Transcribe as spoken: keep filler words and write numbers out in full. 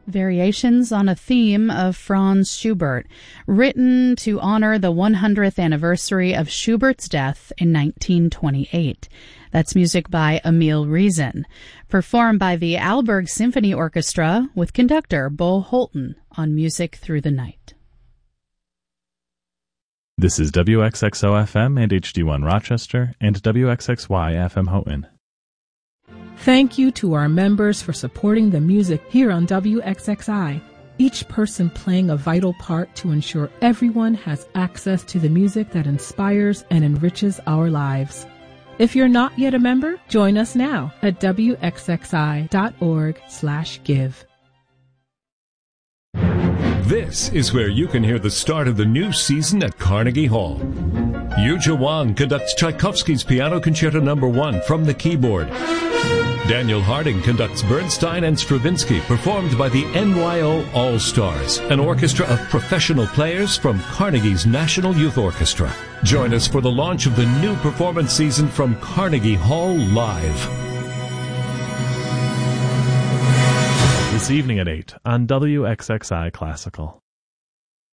Variations on a theme of Franz Schubert, written to honor the one hundredth anniversary of Schubert's death in nineteen twenty-eight. That's music by Emil Reason, performed by the Alberg Symphony Orchestra with conductor Bo Holton on Music Through the Night. This is W X X O F M and H D one Rochester and W X X Y F M Houghton. Thank you to our members for supporting the music here on W X X I, each person playing a vital part to ensure everyone has access to the music that inspires and enriches our lives. If you're not yet a member, join us now at W X X I dot org slash give. This is where you can hear the start of the new season at Carnegie Hall. Yuja Wang conducts Tchaikovsky's Piano Concerto Number One from the keyboard. Daniel Harding conducts Bernstein and Stravinsky, performed by the N Y O All-Stars, an orchestra of professional players from Carnegie's National Youth Orchestra. Join us for the launch of the new performance season from Carnegie Hall Live. This evening at eight on W X X I Classical.